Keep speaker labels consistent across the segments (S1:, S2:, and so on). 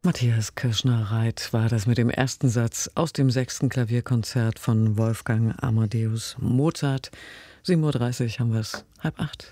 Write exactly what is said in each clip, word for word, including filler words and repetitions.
S1: Matthias Kirschner-Reit war das mit dem ersten Satz aus dem sechsten Klavierkonzert von Wolfgang Amadeus Mozart. sieben Uhr dreißig haben wir es, halb acht.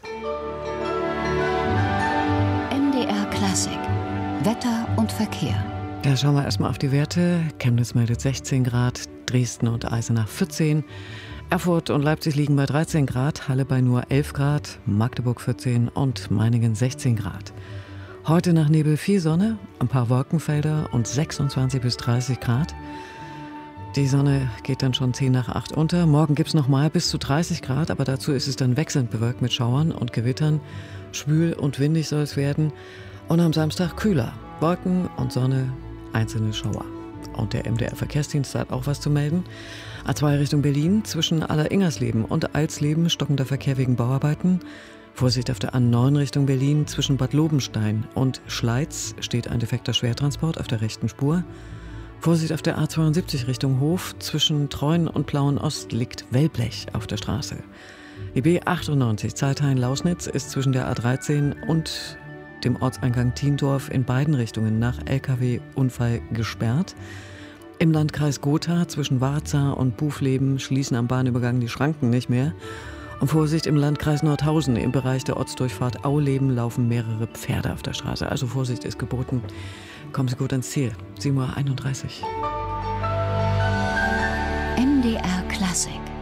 S2: M D R Klassik, Wetter und Verkehr.
S1: Ja, schauen wir erstmal auf die Werte. Chemnitz meldet sechzehn Grad, Dresden und Eisenach vierzehn, Erfurt und Leipzig liegen bei dreizehn Grad, Halle bei nur elf Grad, Magdeburg vierzehn und Meiningen sechzehn Grad. Heute nach Nebel viel Sonne, ein paar Wolkenfelder und sechsundzwanzig bis dreißig Grad. Die Sonne geht dann schon zehn nach acht unter. Morgen gibt es nochmal bis zu dreißig Grad, aber dazu ist es dann wechselnd bewölkt mit Schauern und Gewittern. Schwül und windig soll es werden. Und am Samstag kühler. Wolken und Sonne, einzelne Schauer. Und der M D R-Verkehrsdienst hat auch was zu melden. A zwei Richtung Berlin, zwischen Aller-Ingersleben und Alsleben stockender Verkehr wegen Bauarbeiten. Vorsicht auf der A neun Richtung Berlin, zwischen Bad Lobenstein und Schleiz steht ein defekter Schwertransport auf der rechten Spur. Vorsicht auf der A zweiundsiebzig Richtung Hof, zwischen Treuen und Plauen-Ost liegt Wellblech auf der Straße. Die B achtundneunzig Zeithain-Lausnitz ist zwischen der A dreizehn und dem Ortseingang Thiendorf in beiden Richtungen nach L K W-Unfall gesperrt. Im Landkreis Gotha zwischen Warza und Bufleben schließen am Bahnübergang die Schranken nicht mehr. Und Vorsicht im Landkreis Nordhausen, im Bereich der Ortsdurchfahrt Auleben laufen mehrere Pferde auf der Straße. Also Vorsicht ist geboten. Kommen Sie gut ans Ziel. sieben Uhr einunddreißig.
S2: M D R Klassik.